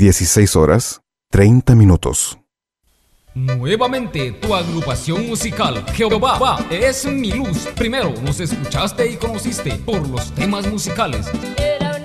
16 horas, 30 minutos. Nuevamente, tu agrupación musical Jehová es mi luz. Primero nos escuchaste y conociste por los temas musicales.